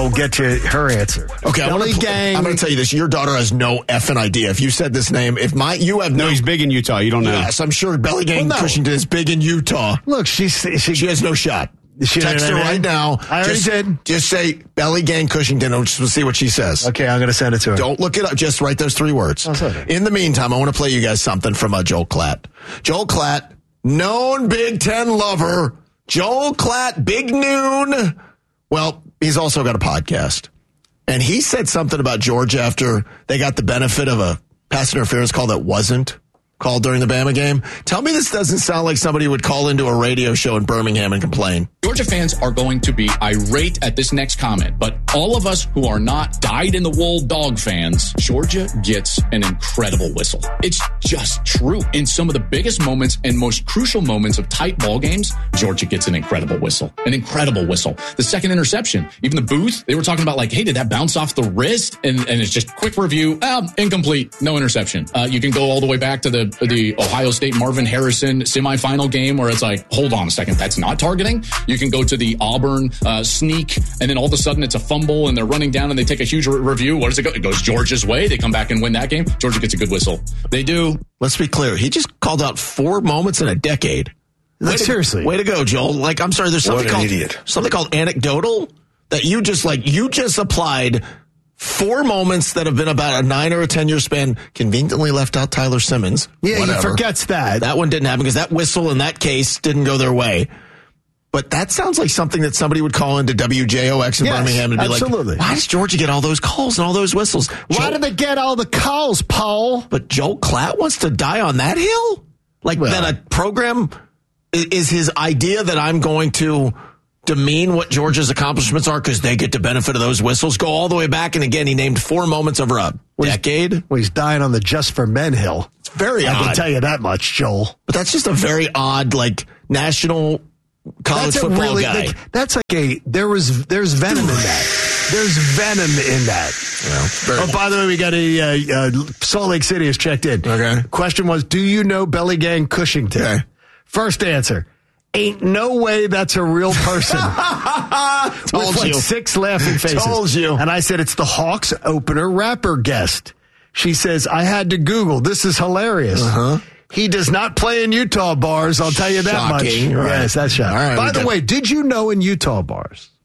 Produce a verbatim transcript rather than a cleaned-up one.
we'll get to her answer. Okay, I'm Belly gonna, Gang. I'm going to tell you this. Your daughter has no effing idea. If you said this name, if my you have no. No, he's big in Utah. You don't know. Yes, I'm sure Belly Gang Well, no. Cushington is big in Utah. Look, she's she, She has no shot. She- Text her I mean, right now. I already just, did. Just say Belly Gang Cushington and we'll see what she says. Okay, I'm going to send it to her. Don't look it up. Just write those three words. Oh, sorry. In the meantime, I want to play you guys something from uh, Joel Klatt. Joel Klatt, known Big Ten lover. Joel Klatt, Big Noon. Well, he's also got a podcast. And he said something about Georgia after they got the benefit of a pass interference call that wasn't called during the Bama game. Tell me this doesn't sound like somebody would call into a radio show in Birmingham and complain. Georgia fans are going to be irate at this next comment, but all of us who are not dyed-in-the-wool dog fans, Georgia gets an incredible whistle. It's just true. In some of the biggest moments and most crucial moments of tight ball games, Georgia gets an incredible whistle. An incredible whistle. The second interception, even the booth, they were talking about like, hey, did that bounce off the wrist? And, and it's just quick review, um, incomplete, no interception. Uh, you can go all the way back to the the Ohio State Marvin Harrison semifinal game where it's like, hold on a second, that's not targeting. You can go to the Auburn uh, sneak, and then all of a sudden it's a fumble, and they're running down, and they take a huge re- review. What does it go? It goes Georgia's way. They come back and win that game. Georgia gets a good whistle. They do. Let's be clear. He just called out four moments in a decade. Like, Way to- seriously. Way to go, Joel. Like, I'm sorry, there's something What an called idiot. something called anecdotal that you just like you just applied four moments that have been about a nine or a ten year span. Conveniently left out Tyler Simmons. Yeah, Whatever. he forgets that. That one didn't happen because that whistle in that case didn't go their way. But that sounds like something that somebody would call into W J O X in Yes, Birmingham and be absolutely. like, why does Georgia get all those calls and all those whistles? Why Joel- did they get all the calls, Paul? But Joel Klatt wants to die on that hill? Like Well- that a program i- is his idea that I'm going to demean what Georgia's accomplishments are because they get the benefit of those whistles? Go all the way back, and again, he named four moments over a decade. Well, he's dying on the Just for Men hill. It's very I odd. can tell you that much, Joel. But that's just a very odd, like, national college That's a football really, guy. like, that's like a, there was, there's venom in that. There's venom in that. Well, very- Oh, by the way, we got a, uh, uh, Salt Lake City has checked in. Okay. Question was, do you know Belly Gang Cushington? Okay. First answer, ain't no way that's a real person. Told With like you. six laughing faces. Told you. And I said, it's the Hawks opener rapper guest. She says, I had to Google. This is hilarious. Uh-huh. He does not play in Utah bars. I'll tell you that Shocking. much. Right. Yes, that's shocking. All right, By we the got- way, did you know in Utah bars,